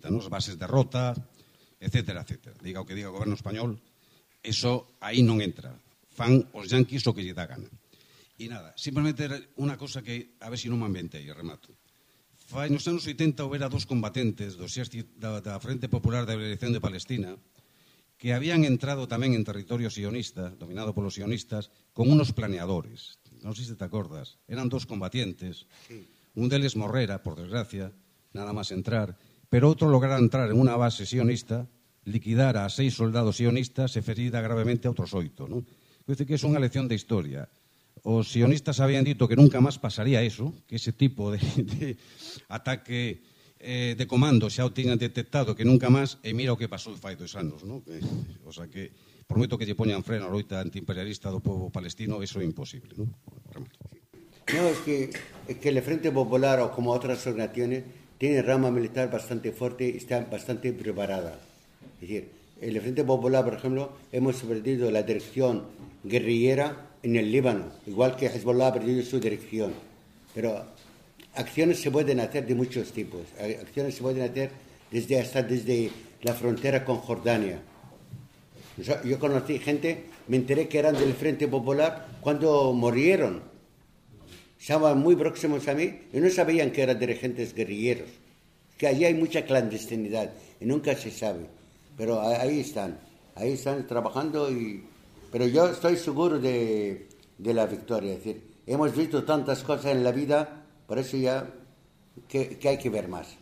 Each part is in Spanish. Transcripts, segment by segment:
¿no? As bases de Rota, etcétera, etcétera. Diga o que diga o goberno español, eso aí non entra. Fan os yanquis o que lle dá gana. E nada, simplemente unha cosa que, a ver se non me inventei, e remato. Fai nos anos 80 houbera dos combatentes da Frente Popular de Liberación de Palestina que habían entrado tamén en territorio sionista, dominado polos sionistas, con unos planeadores. Non sei se te acordas. Eran dos combatientes. Un deles morrera, por desgracia, nada máis entrar, pero outro lograra entrar en unha base sionista, liquidar a 6 soldados sionistas e ferida gravemente a outros 8. ¿No? Dice que é unha lección de historia. Os sionistas habían dito que nunca máis pasaría eso, que ese tipo de ataque de comando xa o tiñan detectado, que nunca máis, e mira o que pasou fai 2 anos, ¿no? O sea que, por moito que lle poñan freno a loita antiimperialista do povo palestino, eso é imposible, ¿no? No, es que el Frente Popular, o como otras organizaciones, tiene rama militar bastante fuerte y está bastante preparada. Es decir, el Frente Popular, por ejemplo, hemos perdido la dirección guerrillera en el Líbano, igual que Hezbollah ha perdido su dirección. Pero acciones se pueden hacer de muchos tipos. Acciones se pueden hacer desde la frontera con Jordania. Yo conocí gente, me enteré que eran del Frente Popular cuando murieron. Estaban muy próximos a mí y no sabían que eran dirigentes guerrilleros. Que allí hay mucha clandestinidad y nunca se sabe. Pero ahí están trabajando pero yo estoy seguro de la victoria. Es decir, hemos visto tantas cosas en la vida, por eso ya que hay que ver más.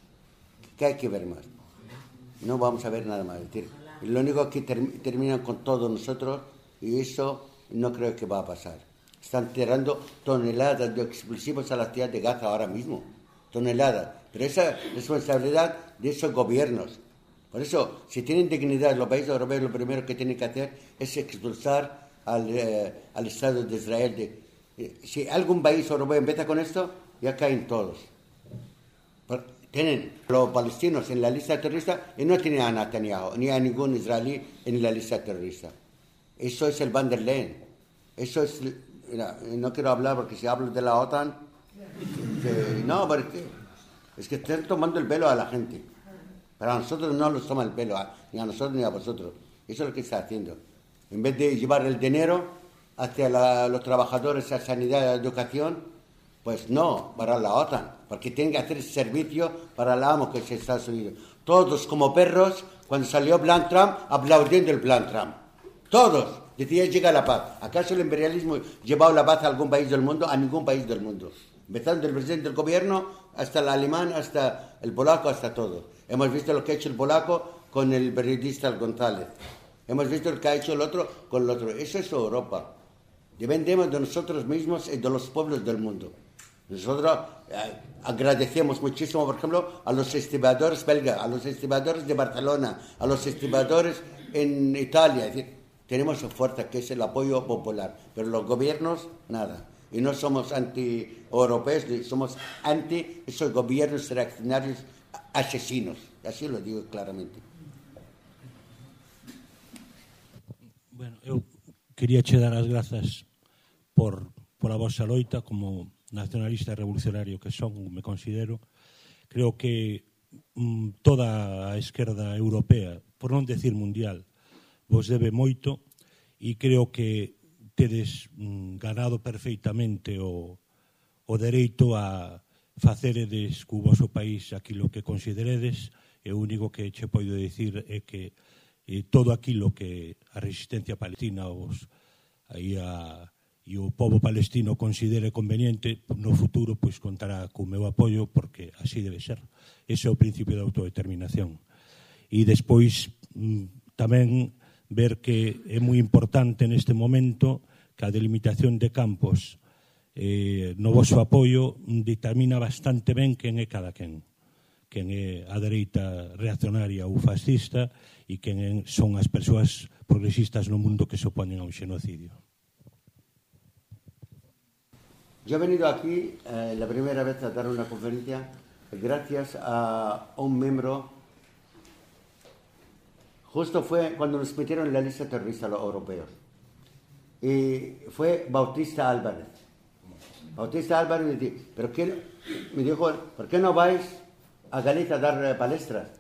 No vamos a ver nada más. Es decir, lo único que terminan con todos nosotros, y eso no creo que va a pasar. Están tirando toneladas de explosivos a la ciudad de Gaza ahora mismo. Toneladas. Pero esa responsabilidad de esos gobiernos. Por eso, si tienen dignidad los países europeos, lo primero que tienen que hacer es expulsar al Estado de Israel. Si algún país europeo empieza con esto, ya caen todos. Tienen los palestinos en la lista terrorista y no tienen a Netanyahu ni a ningún israelí en la lista terrorista. Eso es el Van der Leyen. Eso es... Mira, no quiero hablar porque si hablo de la OTAN... no, porque es que están tomando el pelo a la gente. Pero a nosotros no nos toma el pelo, ni a nosotros ni a vosotros. Eso es lo que está haciendo. En vez de llevar el dinero hacia los trabajadores, a sanidad y a educación, pues no, para la OTAN. Porque tienen que hacer servicio para el amo que es Estados Unidos. Todos como perros, cuando salió el plan Trump, aplaudiendo el plan Trump. Todos. Decía, llega la paz. ¿Acaso el imperialismo llevaba la paz a algún país del mundo? A ningún país del mundo. Empezando del presidente del gobierno, hasta el alemán, hasta el polaco, hasta todo. Hemos visto lo que ha hecho el polaco con el periodista González. Hemos visto lo que ha hecho el otro con el otro. Eso es Europa. Dependemos de nosotros mismos y de los pueblos del mundo. Nosotros agradecemos muchísimo, por ejemplo, a los estibadores belgas, a los estibadores de Barcelona, a los estibadores en Italia. Es decir, tenemos fuerza, que es el apoyo popular. Pero los gobiernos, nada. Y no somos anti-europeos, somos anti esos gobiernos reaccionarios asesinos. Así lo digo claramente. Bueno, eu quería che dar as grazas por a vosa loita como nacionalista e revolucionario que son, me considero. Creo que toda a esquerda europea, por non decir mundial, vos debe moito e creo que tedes ganado perfeitamente o dereito a faceredes co voso país aquilo que consideredes, e o único que che podo dicir é que todo aquilo que a resistencia palestina e o povo palestino considere conveniente no futuro, pois contará co meu apoio, porque así debe ser. Ese é o principio da autodeterminación. E despois tamén ver que é moi importante neste momento que a delimitación de campos no voso apoio determina bastante ben quen é cada quen é a dereita reaccionaria ou fascista e quen son as persoas progresistas no mundo que se oponen ao xenocidio. Yo he venido aquí la primera vez a dar una conferencia gracias a un miembro. Justo fue cuando nos metieron en la lista terrorista los europeos. Y fue Bautista Álvarez. Bautista Álvarez me dijo, ¿por qué no vais a Galicia a dar palestras?